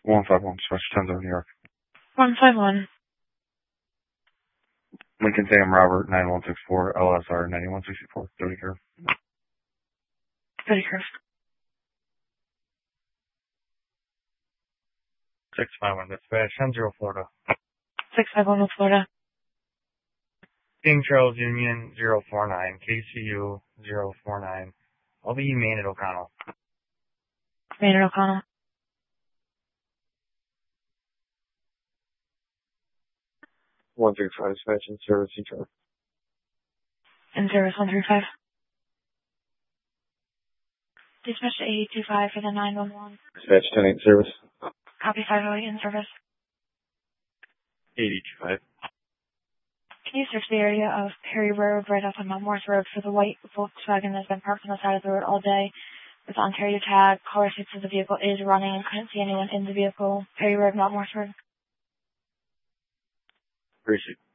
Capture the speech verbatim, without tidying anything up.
one five one, Special ten zero, New York. one five one. Lincoln Sam Robert, nine one six four, L S R ninety-one sixty-four, Dirty Curve. Dirty Curve. six five one, Dispatch, ten zero, Florida. six five one, Florida. King Charles Union, zero four nine, K C U, zero four nine. I'll be Maine at O'Connell. Maine at O'Connell. one three five, Dispatch, in service, each other. In service, one three five. Dispatch to eight two five for the nine one one. Dispatch ten eight, service. Copy five oh eight in service. eight two five. Can you search the area of Perry Road right off on Mount Morris Road for the white Volkswagen that's been parked on the side of the road all day with Ontario tag? Caller states that the vehicle is running and couldn't see anyone in the vehicle. Perry Road, Mount Morris Road. Appreciate it.